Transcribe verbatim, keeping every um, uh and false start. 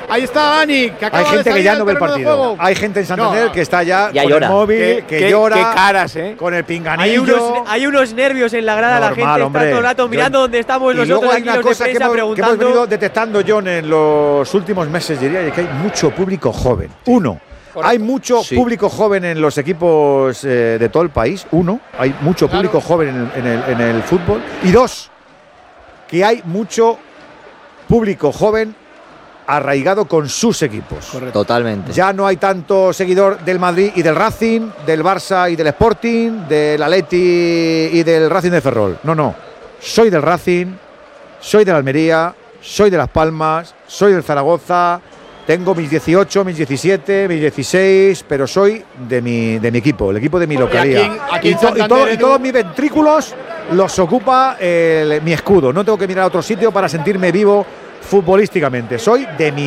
Ahí está Dani, que acaba Hay gente de que ya salir no ve al el terreno de partido. juego. Hay gente en Santander No, que está ya, ya con llora. el móvil, Qué- que qué- llora. Qué caras, ¿eh? Con el Hay pinganillo. unos, hay unos nervios en la grada, Normal, la gente hombre. está todo el rato mirando Yo- dónde estamos Y nosotros luego hay aquí una los de cosa que prensa hemos, que hemos preguntando. venido detectando, John, en los últimos meses, diría, y que hay mucho público joven. Uno, hay mucho Sí. público joven en los equipos eh, de todo el país. Uno, hay mucho Claro. público joven en el, en el- en el fútbol. Y dos, que hay mucho público joven arraigado con sus equipos. Totalmente. Ya no hay tanto seguidor del Madrid y del Racing, del Barça y del Sporting, del Atleti y del Racing de Ferrol. No, no. Soy del Racing, soy del Almería, soy de Las Palmas, soy del Zaragoza, tengo mis dieciocho, mis diecisiete, mis dieciséis, pero soy de mi, de mi equipo, el equipo de mi localidad. aquí en- aquí y, en to- y Santander, todo- y Edu- todos mis ventrículos los ocupa el- mi escudo. No tengo que mirar a otro sitio para sentirme vivo futbolísticamente. Soy de mi